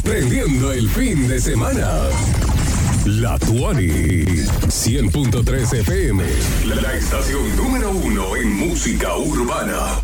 prendiendo el fin de semana. La Tuani, 100.3 FM, la estación número 1 en música urbana.